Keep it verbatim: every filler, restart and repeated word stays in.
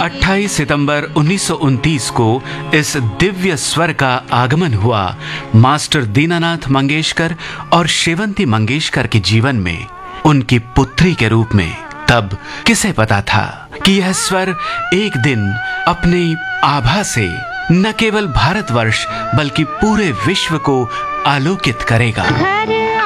अट्ठाईस सितंबर उन्नीस सौ उनतीस को इस दिव्य स्वर का आगमन हुआ मास्टर दीनानाथ मंगेशकर और शेवंती मंगेशकर के जीवन में उनकी पुत्री के रूप में। तब किसे पता था कि यह स्वर एक दिन अपनी आभा से न केवल भारतवर्ष बल्कि पूरे विश्व को आलोकित करेगा।